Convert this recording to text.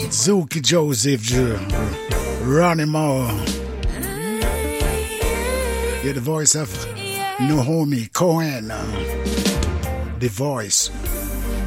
Zuki Joseph, Ronnie Moore. You're the voice of Naomi Cohen. The voice.